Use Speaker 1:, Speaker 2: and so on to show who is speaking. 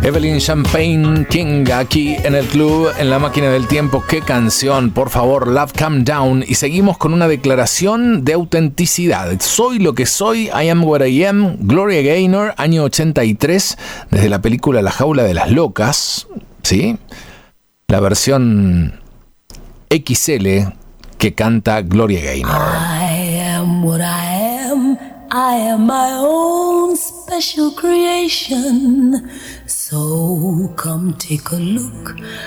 Speaker 1: Evelyn Champagne King aquí en el club, en la máquina del tiempo. ¡Qué canción! Por favor, Love Calm Down. Y seguimos con una declaración de autenticidad. Soy lo que soy, I am what I am. Gloria Gaynor, año 83, desde la película La Jaula de las Locas. ¿Sí? La versión XL que canta Gloria Gaynor.
Speaker 2: I am what I am. I am my own special creation. So come take a look